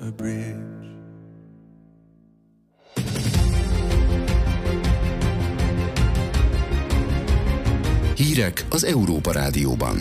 a bridge. Hírek az Európa Rádióban.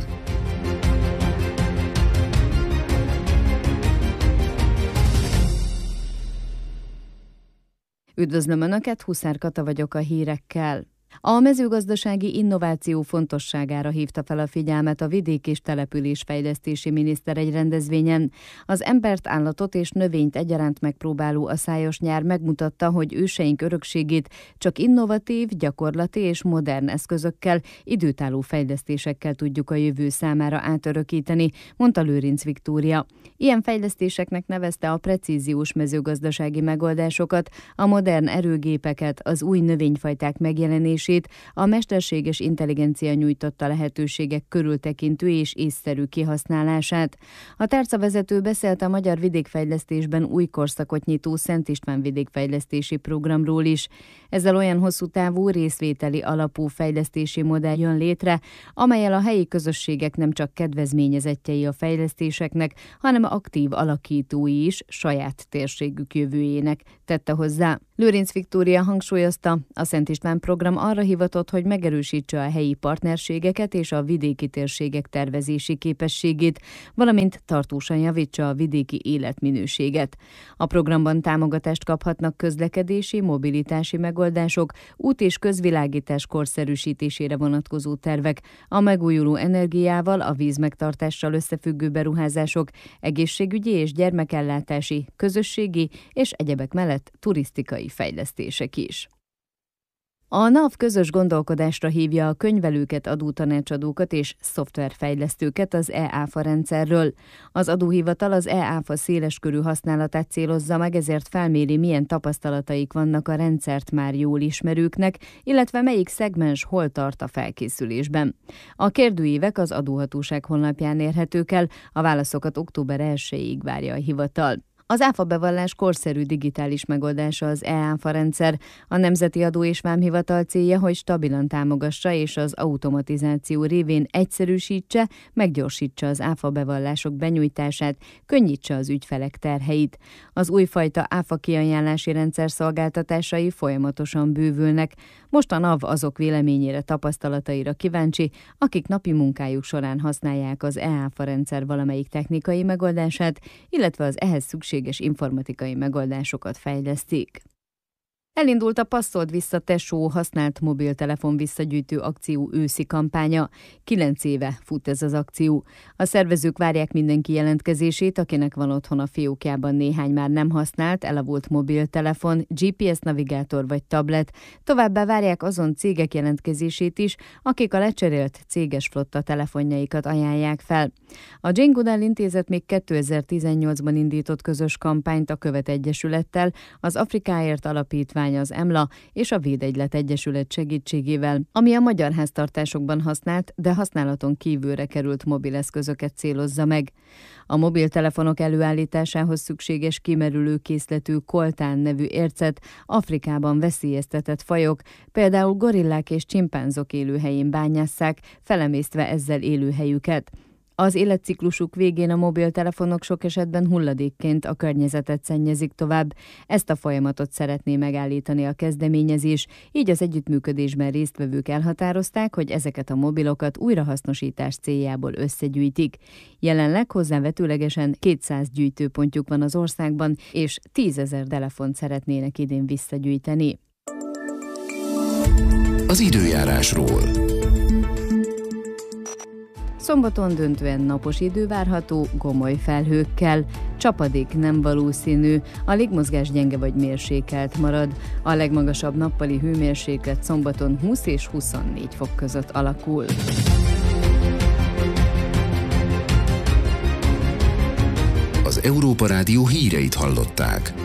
Üdvözlöm Önöket, Huszár Kata vagyok a hírekkel. A mezőgazdasági innováció fontosságára hívta fel a figyelmet a vidék- és településfejlesztési miniszter egy rendezvényen. Az embert, állatot és növényt egyaránt megpróbáló a szájos nyár megmutatta, hogy őseink örökségét csak innovatív, gyakorlati és modern eszközökkel, időtálló fejlesztésekkel tudjuk a jövő számára átörökíteni, mondta Lőrinc Viktória. Ilyen fejlesztéseknek nevezte a precíziós mezőgazdasági megoldásokat, a modern erőgépeket, az új növényfajták megjelenését, a mesterséges intelligencia nyújtotta lehetőségek körültekintő és észszerű kihasználását. A tárcavezető beszélt a magyar vidékfejlesztésben új korszakot nyitó Szent István vidékfejlesztési programról is. Ezzel olyan hosszú távú részvételi alapú fejlesztési modell jön létre, amellyel a helyi közösségek nem csak kedvezményezettjei a fejlesztéseknek, hanem aktív alakítói is saját térségük jövőjének, tette hozzá. Lőrinc Viktória hangsúlyozta, a Szent István program arra hivatott, hogy megerősítse a helyi partnerségeket és a vidéki térségek tervezési képességét, valamint tartósan javítsa a vidéki életminőséget. A programban támogatást kaphatnak közlekedési, mobilitási megoldások, út- és közvilágítás korszerűsítésére vonatkozó tervek, a megújuló energiával, a vízmegtartással összefüggő beruházások, egészségügyi és gyermekellátási, közösségi és egyebek mellett turisztikai fejlesztések is. A NAV közös gondolkodásra hívja a könyvelőket, adótanácsadókat és szoftverfejlesztőket az e-ÁFA rendszerről. Az adóhivatal az e-ÁFA széleskörű használatát célozza meg, ezért felméri, milyen tapasztalataik vannak a rendszert már jól ismerőknek, illetve melyik szegmens hol tart a felkészülésben. A kérdőívek az adóhatóság honlapján érhetők el, a válaszokat október 1-ig várja a hivatal. Az ÁFA bevallás korszerű digitális megoldása az e-ÁFA rendszer. A Nemzeti Adó és Vámhivatal célja, hogy stabilan támogassa és az automatizáció révén egyszerűsítse, meggyorsítsa az ÁFA bevallások benyújtását, könnyítse az ügyfelek terheit. Az újfajta ÁFA kiajánlási rendszer szolgáltatásai folyamatosan bővülnek. Most a NAV azok véleményére, tapasztalataira kíváncsi, akik napi munkájuk során használják az e-ÁFA rendszer valamelyik technikai megoldását, illetve az ehhez szükséges informatikai megoldásokat fejlesztik. Elindult a Passzold vissza tesó használt mobiltelefon visszagyűjtő akció őszi kampánya. 9 éve fut ez az akció. A szervezők várják mindenki jelentkezését, akinek van otthon a fiókjában néhány már nem használt, elavult mobiltelefon, GPS navigátor vagy tablet. Továbbá várják azon cégek jelentkezését is, akik a lecserélt céges flotta telefonjaikat ajánlják fel. A Jane Goodall Intézet még 2018-ban indított közös kampányt a Követ Egyesülettel, az Afrikáért Alapítvány, az EMLA és a Védegylet Egyesület segítségével, ami a magyar háztartásokban használt, de használaton kívülre került mobileszközöket célozza meg. A mobiltelefonok előállításához szükséges kimerülő készletű koltán nevű ércet Afrikában veszélyeztetett fajok, például gorillák és csimpánzok élőhelyén bányásszák, felemésztve ezzel élőhelyüket. Az életciklusuk végén a mobiltelefonok sok esetben hulladékként a környezetet szennyezik tovább. Ezt a folyamatot szeretné megállítani a kezdeményezés, így az együttműködésben résztvevők elhatározták, hogy ezeket a mobilokat újrahasznosítás céljából összegyűjtik. Jelenleg hozzávetőlegesen 200 gyűjtőpontjuk van az országban, és 10 000 telefont szeretnének idén visszagyűjteni. Az időjárásról. Szombaton döntően napos idő várható, gomoly felhőkkel. Csapadék nem valószínű, a légmozgás gyenge vagy mérsékelt marad. A legmagasabb nappali hőmérséklet szombaton 20 és 24 fok között alakul. Az Európa Rádió híreit hallották.